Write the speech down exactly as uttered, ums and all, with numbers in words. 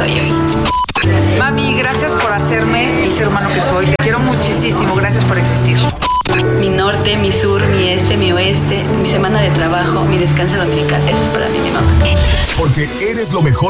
estoy hoy. Mami, gracias por hacerme el ser humano que soy. Te quiero muchísimo. Gracias por existir. Mi norte, mi sur, mi este, mi oeste, mi semana de trabajo, mi descanso dominical. Eso es para mí, mi mamá. Porque eres lo mejor